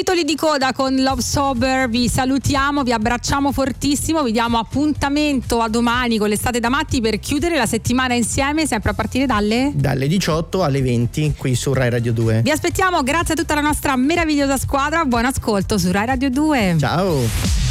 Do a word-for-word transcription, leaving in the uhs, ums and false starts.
Titoli di coda con Love Sober, vi salutiamo, vi abbracciamo fortissimo, vi diamo appuntamento a domani con l'Estate da Matti per chiudere la settimana insieme, sempre a partire dalle dalle diciotto alle venti qui su Rai Radio due. Vi aspettiamo, grazie a tutta la nostra meravigliosa squadra, buon ascolto su Rai Radio due. Ciao.